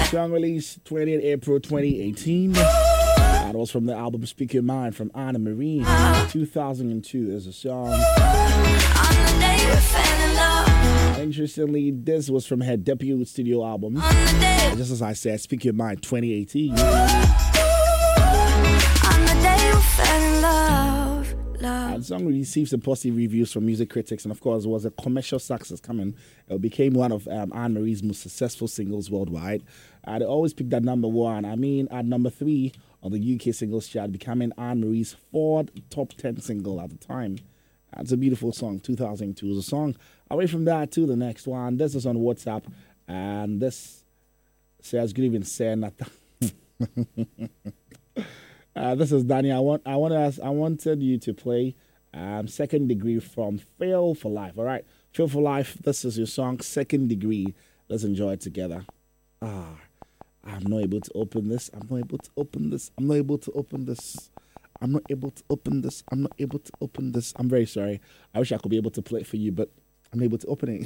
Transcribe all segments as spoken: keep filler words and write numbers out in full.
Song released twentieth April twenty eighteen. That was from the album Speak Your Mind from Anna Marie. two thousand two, there's a song. Interestingly, this was from her debut studio album. Just as I said, Speak Your Mind twenty eighteen. And the song received some positive reviews from music critics, and of course, was a commercial success coming. It became one of um, Anne Marie's most successful singles worldwide. And it always picked at number one. I mean, at number three on the U K singles chart, becoming Anne Marie's fourth top ten single at the time. That's a beautiful song. two thousand two is a song. Away from that to the next one. This is on WhatsApp, and this says, "Good evening, Senata." Uh, this is Danny. I want, I want to ask, I wanted you to play um, Second Degree from Feel for Life. All right, Feel for Life. This is your song, Second Degree. Let's enjoy it together. Ah, I'm not able to open this. I'm not able to open this. I'm not able to open this. I'm not able to open this. I'm not able to open this. I'm very sorry. I wish I could be able to play it for you, but I'm not able to open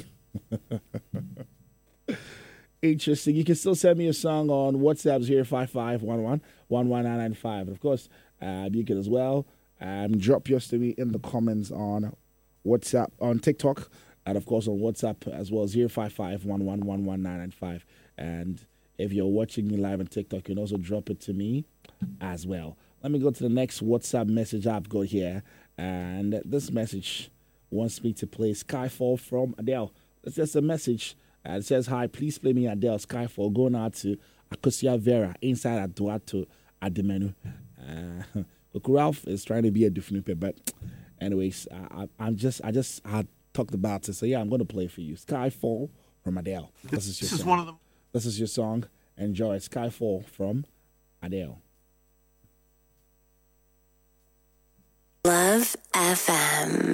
it. Interesting. You can still send me a song on WhatsApp zero five five one one one one nine nine five. And of course, uh, you can as well um, drop yours to me in the comments on WhatsApp, on TikTok, and of course on WhatsApp as well, zero five five one one one one nine nine five. And if you're watching me live on TikTok, you can also drop it to me as well. Let me go to the next WhatsApp message I've got here. And this message wants me to play Skyfall from Adele. It's just a message. Uh, it says, "Hi, please play me Adele Skyfall. Going out to Akosia Vera inside at Duato at the menu." Uh, look, Ralph is trying to be a different people, but anyways, I, I, I'm just, I just, I talked about it, so yeah, I'm going to play for you. Skyfall from Adele. This is your This song. is one of them. This is your song. Enjoy Skyfall from Adele. Love F M.